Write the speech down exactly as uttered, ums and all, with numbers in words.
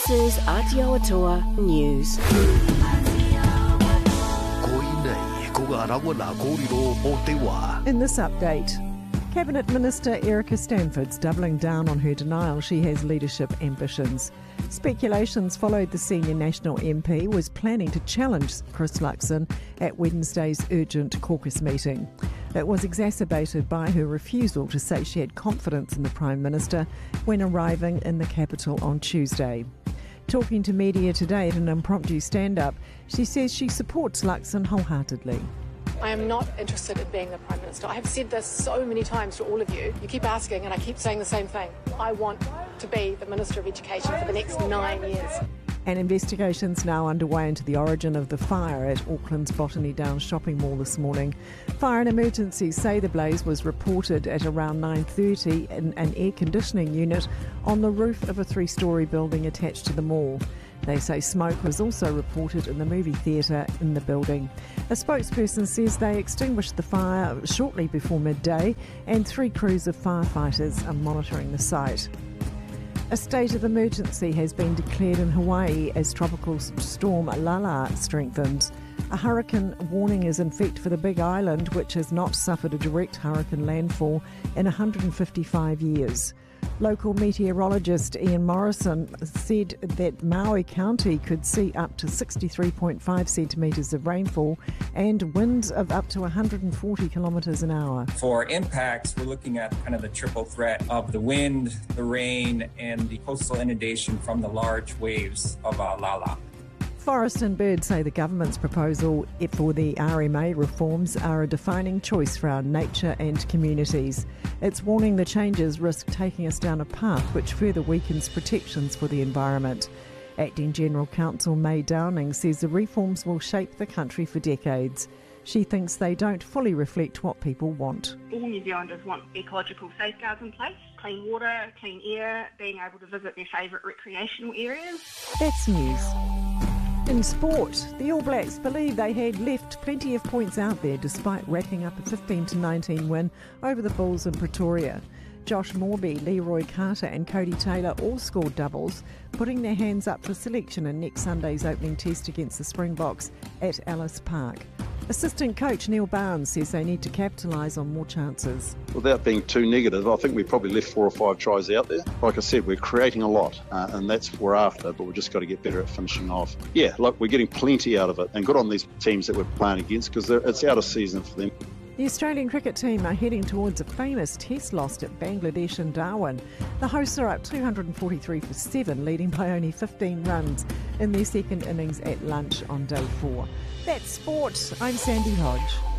This is Aotearoa News. In this update, Cabinet Minister Erica Stanford's doubling down on her denial she has leadership ambitions. Speculations followed the senior National M P was planning to challenge Chris Luxon at Wednesday's urgent caucus meeting. It was exacerbated by her refusal to say she had confidence in the Prime Minister when arriving in the capital on Tuesday. Talking to media today at an impromptu stand-up, she says she supports Luxon wholeheartedly. I am not interested in being the Prime Minister. I have said this so many times to all of you. You keep asking and I keep saying the same thing. I want to be the Minister of Education for the next nine years. An investigation's now underway into the origin of the fire at Auckland's Botany Downs shopping mall this morning. Fire and emergencies say the blaze was reported at around nine thirty in an air conditioning unit on the roof of a three-storey building attached to the mall. They say smoke was also reported in the movie theatre in the building. A spokesperson says they extinguished the fire shortly before midday and three crews of firefighters are monitoring the site. A state of emergency has been declared in Hawaii as tropical storm Lala strengthens. A hurricane warning is in effect for the Big Island, which has not suffered a direct hurricane landfall in one hundred fifty-five years. Local meteorologist Ian Morrison said that Maui County could see up to sixty-three point five centimetres of rainfall and winds of up to one hundred forty kilometres an hour. For impacts, we're looking at kind of the triple threat of the wind, the rain, and the coastal inundation from the large waves of uh, Lala. Forest and Bird say the government's proposal for the R M A reforms are a defining choice for our nature and communities. It's warning the changes risk taking us down a path which further weakens protections for the environment. Acting General Counsel May Downing says the reforms will shape the country for decades. She thinks they don't fully reflect what people want. All New Zealanders want ecological safeguards in place, clean water, clean air, being able to visit their favourite recreational areas. That's news. In sport, the All Blacks believe they had left plenty of points out there despite racking up a fifteen to nineteen win over the Bulls in Pretoria. Josh Morby, Leroy Carter and Cody Taylor all scored doubles, putting their hands up for selection in next Sunday's opening test against the Springboks at Ellis Park. Assistant coach Neil Barnes says they need to capitalise on more chances. Without being too negative, I think we probably left four or five tries out there. Like I said, we're creating a lot, uh, and that's what we're after, but we've just got to get better at finishing off. Yeah, look, we're getting plenty out of it, and good on these teams that we're playing against, because it's out of season for them. The Australian cricket team are heading towards a famous test loss at Bangladesh and Darwin. The hosts are up two hundred forty-three for seven, leading by only fifteen runs in their second innings at lunch on day four. That's sport. I'm Sandy Hodge.